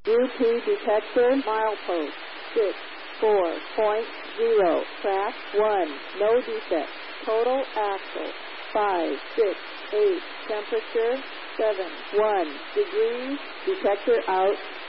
UP detector milepost 64.0. Track 1. No defect. Total axle 5, 6, 8. Temperature 7, 1 degrees. Detector out.